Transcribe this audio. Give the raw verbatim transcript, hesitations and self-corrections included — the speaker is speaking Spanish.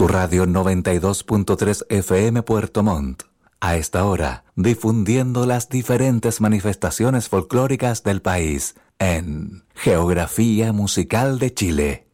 Tu radio noventa y dos punto tres F M Puerto Montt. A esta hora, difundiendo las diferentes manifestaciones folclóricas del país en Geografía Musical de Chile.